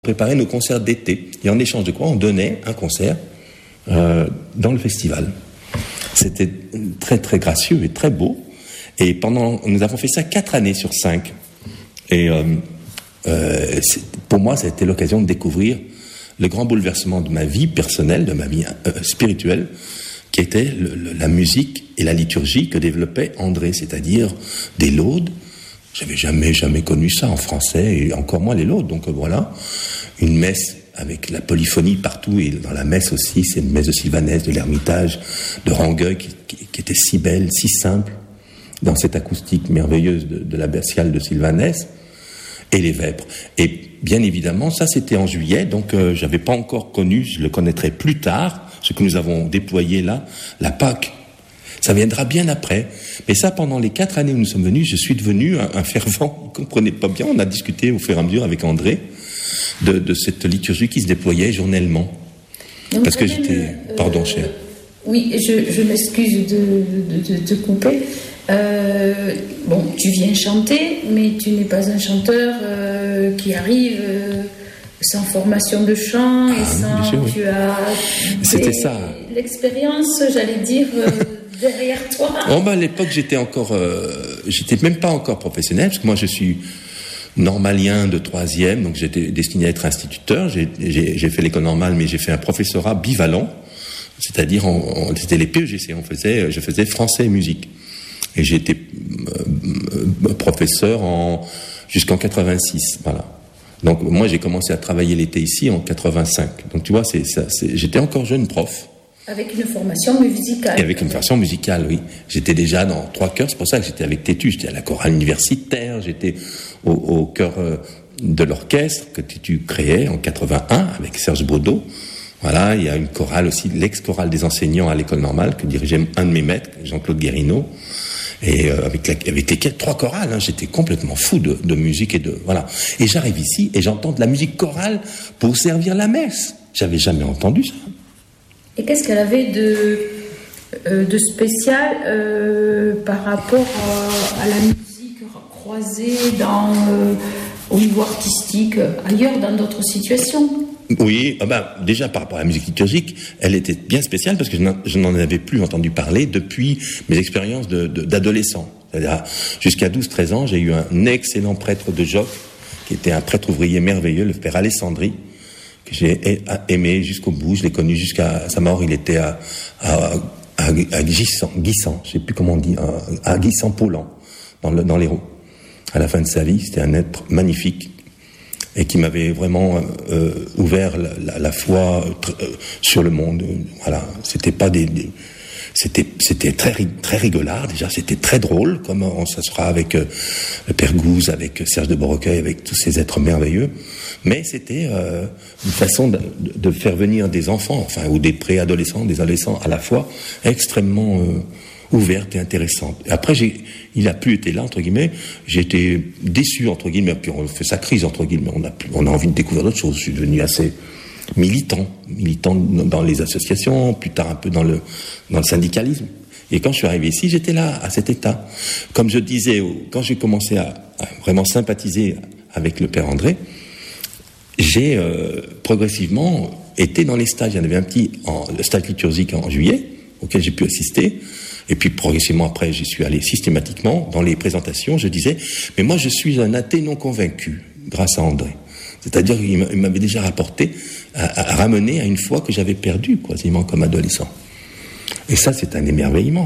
préparer nos concerts d'été. Et en échange de quoi, on donnait un concert dans le festival. C'était très très gracieux et très beau. Et nous avons fait ça 4 années sur 5. Et pour moi, ça a été l'occasion de découvrir le grand bouleversement de ma vie personnelle, de ma vie spirituelle, qui était la musique et la liturgie que développait André, c'est-à-dire des laudes. J'avais jamais connu ça en français, et encore moins les laudes. Donc voilà, une messe avec la polyphonie partout, et dans la messe aussi, c'est une messe de Sylvanès, de l'Ermitage, de Rangueil, qui était si belle, si simple, dans cette acoustique merveilleuse de l'abbatiale de Sylvanès, et les vêpres. Et bien évidemment, ça c'était en juillet, donc j'avais pas encore connu, je le connaîtrai plus tard, ce que nous avons déployé là, la Pâque. Ça viendra bien après. Mais ça, pendant les 4 années où nous sommes venus, je suis devenu un fervent. Vous ne comprenez pas bien, on a discuté au fur et à mesure avec André de cette liturgie qui se déployait journellement. Donc, parce que j'étais... Pardon, cher. Oui, je m'excuse de te couper. Bon, tu viens chanter, mais tu n'es pas un chanteur qui arrive sans formation de chant et sans... Sûr, oui. Tu as... C'était ça. L'expérience, j'allais dire... derrière toi. À l'époque, j'étais même pas encore professionnel, parce que moi je suis normalien de 3e, donc j'étais destiné à être instituteur. J'ai fait l'école normale, mais j'ai fait un professorat bivalent, c'est-à-dire c'était les PEGC, je faisais français et musique. Et j'ai été professeur jusqu'en 86, voilà. Donc moi j'ai commencé à travailler l'été ici en 85. Donc tu vois, j'étais encore jeune prof. Avec une formation musicale. Et avec une formation musicale, oui. J'étais déjà dans 3 chœurs, c'est pour ça que j'étais avec Tétu. J'étais à la chorale universitaire, j'étais au chœur de l'orchestre que Tétu créait en 81 avec Serge Baudot. Voilà, il y a une chorale aussi, l'ex-chorale des enseignants à l'école normale que dirigeait un de mes maîtres, Jean-Claude Guérinaud. Et avec lesquels 3 chorales, j'étais complètement fou de musique voilà. Et j'arrive ici et j'entends de la musique chorale pour servir la messe. J'avais jamais entendu ça. Et qu'est-ce qu'elle avait de spécial par rapport à la musique croisée au niveau artistique, ailleurs, dans d'autres situations? Oui, déjà par rapport à la musique liturgique, elle était bien spéciale parce que je n'en avais plus entendu parler depuis mes expériences d'adolescent. C'est-à-dire, jusqu'à 12-13 ans, j'ai eu un excellent prêtre de Joffre, qui était un prêtre ouvrier merveilleux, le père Alessandri, que j'ai aimé jusqu'au bout. Je l'ai connu jusqu'à sa mort. Il était à Guissant, je sais plus comment on dit, à Guissant-Paulan, dans l'Hérault. À la fin de sa vie, c'était un être magnifique et qui m'avait vraiment ouvert la foi sur le monde. Voilà, c'était pas c'était très rigolard déjà, c'était très drôle, comme ça sera avec le Père Gouze, avec Serge de Beaurecueil, avec tous ces êtres merveilleux. Mais c'était une façon de faire venir des enfants, ou des préadolescents, des adolescents à la fois, extrêmement ouverte et intéressante. Et après, il a plus été là, entre guillemets. J'ai été déçu, entre guillemets, puis on fait sa crise, entre guillemets. On a envie de découvrir d'autres choses. Je suis devenu assez militant dans les associations, plus tard un peu dans le syndicalisme. Et quand je suis arrivé ici, j'étais là, à cet état. Comme je disais, quand j'ai commencé à vraiment sympathiser avec le Père André, j'ai progressivement été dans les stages. Il y en avait un petit, le stage liturgique en juillet, auquel j'ai pu assister. Et puis progressivement après, j'y suis allé systématiquement. Dans les présentations, je disais, mais moi je suis un athée non convaincu, grâce à André. C'est-à-dire qu'il m'avait déjà ramené à une foi que j'avais perdue, quasiment comme adolescent. Et ça, c'est un émerveillement.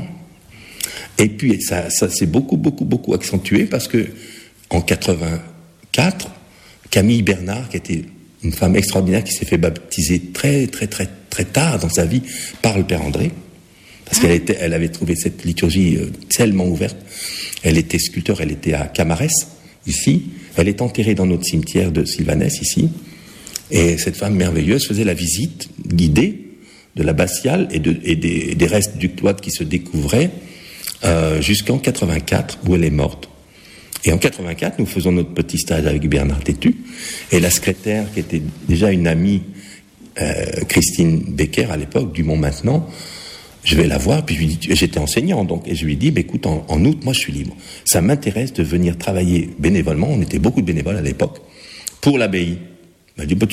Et puis ça s'est beaucoup accentué parce que en 84, Camille Bernard, qui était une femme extraordinaire, qui s'est fait baptiser très tard dans sa vie par le Père André, parce qu'elle avait trouvé cette liturgie tellement ouverte. Elle était sculpteur, elle était à Camarès, ici. Elle est enterrée dans notre cimetière de Sylvanès, ici. Et cette femme merveilleuse faisait la visite guidée de l'abbatiale et des restes du cloître qui se découvraient jusqu'en 84, où elle est morte. Et en 84, nous faisons notre petit stage avec Bernard Tétu. Et la secrétaire, qui était déjà une amie, Christine Becker, à l'époque, du Mont Maintenant, je vais la voir, puis je lui dis, j'étais enseignant, donc, et je lui dis, écoute, en août, moi je suis libre. Ça m'intéresse de venir travailler bénévolement, on était beaucoup de bénévoles à l'époque, pour l'abbaye. Il m'a dit, bah,